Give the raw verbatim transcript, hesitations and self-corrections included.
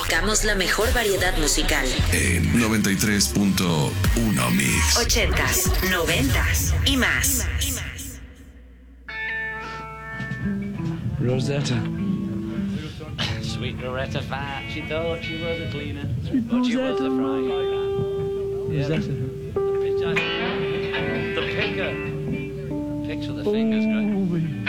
Tocamos la mejor variedad musical. En noventa y tres punto uno Mix. Ochentas, noventas y más. Rosetta. Sweet Loretta Fat, she thought she was a cleaner, Sweet but she was a Rosetta. frying pan. Yeah. Rosetta. The picker. Picks with the fingers, great. Oh,